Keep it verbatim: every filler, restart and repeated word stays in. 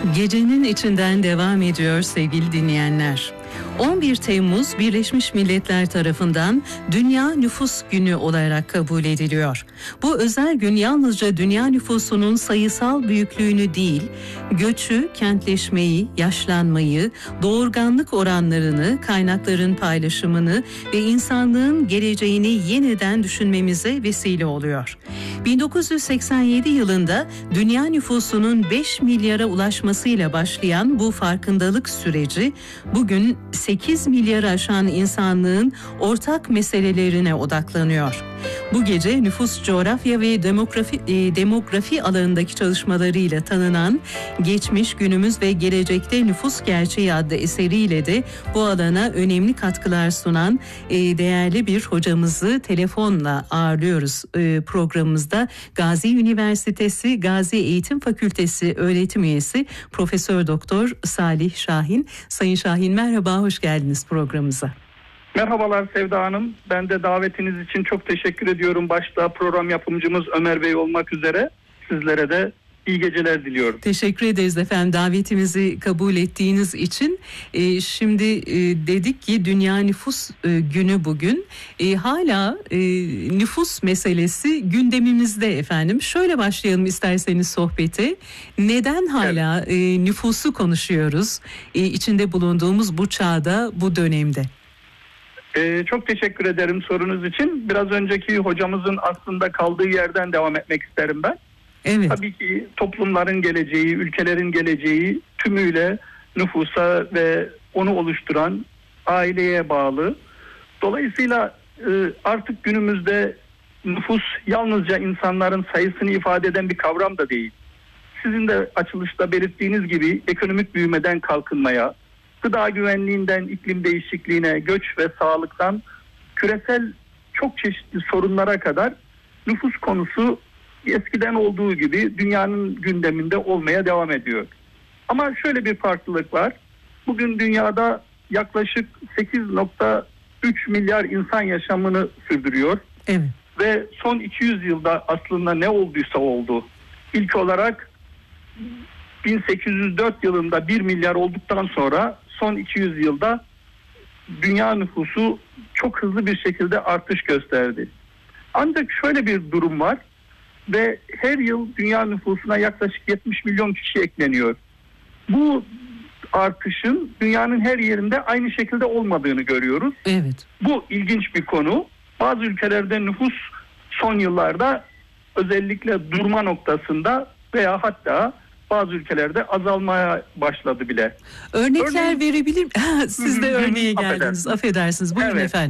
Gecenin içinden devam ediyor sevgili dinleyenler. on bir Temmuz Birleşmiş Milletler tarafından Dünya Nüfus Günü olarak kabul ediliyor. Bu özel gün yalnızca dünya nüfusunun sayısal büyüklüğünü değil, göçü, kentleşmeyi, yaşlanmayı, doğurganlık oranlarını, kaynakların paylaşımını ve insanlığın geleceğini yeniden düşünmemize vesile oluyor. bin dokuz yüz seksen yedi yılında dünya nüfusunun beş milyara ulaşmasıyla başlayan bu farkındalık süreci bugün sekiz milyarı aşan insanlığın ortak meselelerine odaklanıyor. Bu gece nüfus, coğrafya ve demografi, e, demografi alanındaki çalışmalarıyla tanınan Geçmiş, Günümüz ve Gelecekte Nüfus Gerçeği adlı eseriyle de bu alana önemli katkılar sunan e, değerli bir hocamızı telefonla ağırlıyoruz e, programımızda. Gazi Üniversitesi Gazi Eğitim Fakültesi öğretim üyesi Profesör Doktor Salih Şahin. Sayın Şahin merhaba, hoş geldiniz programımıza. Merhabalar Sevda Hanım. Ben de davetiniz için çok teşekkür ediyorum. Başta program yapımcımız Ömer Bey olmak üzere sizlere de iyi geceler diliyorum. Teşekkür ederiz efendim davetimizi kabul ettiğiniz için. Ee, şimdi e, dedik ki Dünya Nüfus e, Günü bugün. E, hala e, nüfus meselesi gündemimizde efendim. Şöyle başlayalım isterseniz sohbete. Neden hala evet. e, nüfusu konuşuyoruz? E, içinde bulunduğumuz bu çağda, bu dönemde. Ee, çok teşekkür ederim sorunuz için. Biraz önceki hocamızın aslında kaldığı yerden devam etmek isterim ben. Evet. Tabii ki toplumların geleceği, ülkelerin geleceği tümüyle nüfusa ve onu oluşturan aileye bağlı. Dolayısıyla artık günümüzde nüfus yalnızca insanların sayısını ifade eden bir kavram da değil. Sizin de açılışta belirttiğiniz gibi ekonomik büyümeden kalkınmaya, gıda güvenliğinden iklim değişikliğine, göç ve sağlıktan küresel çok çeşitli sorunlara kadar nüfus konusu eskiden olduğu gibi dünyanın gündeminde olmaya devam ediyor. Ama şöyle bir farklılık var. Bugün dünyada yaklaşık sekiz nokta üç milyar insan yaşamını sürdürüyor. Evet. Ve son iki yüz yılda aslında ne olduysa oldu. İlk olarak bin sekiz yüz dört yılında bir milyar olduktan sonra son iki yüz yılda dünya nüfusu çok hızlı bir şekilde artış gösterdi. Ancak şöyle bir durum var ve her yıl dünya nüfusuna yaklaşık yetmiş milyon kişi ekleniyor. Bu artışın dünyanın her yerinde aynı şekilde olmadığını görüyoruz. Evet. Bu ilginç bir konu. Bazı ülkelerde nüfus son yıllarda özellikle durma noktasında veya hatta bazı ülkelerde azalmaya başladı bile. Örnekler Örneğin, verebilir miyim? Siz de örneğe geldiniz. affedersiniz. Affedersiniz. Buyurun evet. efendim.